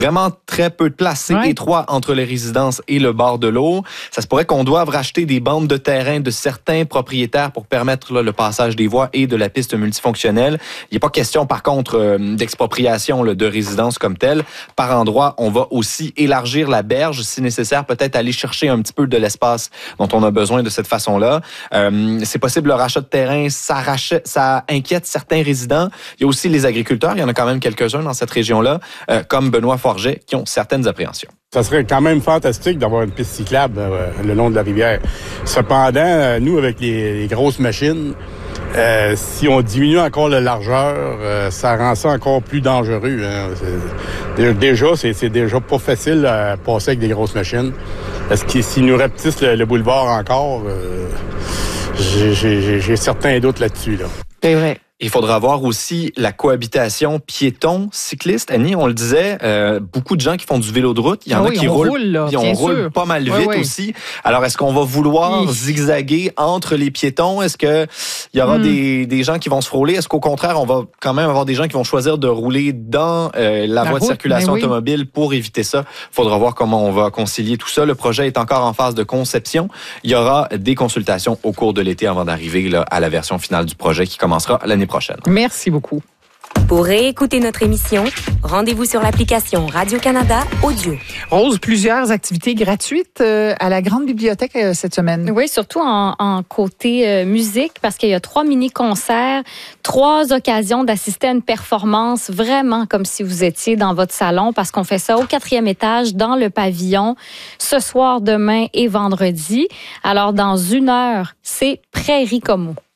vraiment très peu de place. C'est étroit entre les résidences et le bord de l'eau. Ça se pourrait qu'on doive racheter des bandes de terrain de certains propriétaires pour permettre le passage des voies et de la piste multifonctionnelle. Il n'est pas question, par contre, d'expropriation de résidences comme telles. Par endroit, on va aussi élargir la berge, si nécessaire, peut-être aller chercher un petit peu de l'espace dont on a besoin de cette façon-là. C'est possible, le rachat de terrain, ça inquiète certains résidents. Il y a aussi les agriculteurs, il y en a quand même quelques-uns dans cette région-là, comme Benoît Forget, qui ont certaines appréhensions. Ça serait quand même fantastique d'avoir une piste cyclable le long de la rivière. Cependant, nous, avec les grosses machines, si on diminue encore la largeur, ça rend ça encore plus dangereux. Hein. C'est déjà pas facile à passer avec des grosses machines. Est-ce que s'ils nous rapetissent le boulevard encore, j'ai certains doutes là-dessus. Là. C'est vrai. Il faudra voir aussi la cohabitation piéton-cycliste. Annie, on le disait, beaucoup de gens qui font du vélo de route. Il y en a qui roulent pas mal vite aussi. Alors, est-ce qu'on va vouloir zigzaguer entre les piétons? Est-ce qu'il y aura des gens qui vont se frôler? Est-ce qu'au contraire, on va quand même avoir des gens qui vont choisir de rouler dans la voie de circulation automobile pour éviter ça? Il faudra voir comment on va concilier tout ça. Le projet est encore en phase de conception. Il y aura des consultations au cours de l'été avant d'arriver à la version finale du projet qui commencera l'année prochaine. Merci beaucoup. Pour réécouter notre émission, rendez-vous sur l'application Radio-Canada Audio. Rose, plusieurs activités gratuites à la Grande Bibliothèque cette semaine. Oui, surtout en côté musique, parce qu'il y a 3 mini-concerts, 3 occasions d'assister à une performance vraiment comme si vous étiez dans votre salon, parce qu'on fait ça au 4e étage, dans le pavillon, ce soir, demain et vendredi. Alors, dans 1 heure, c'est Prairie Como.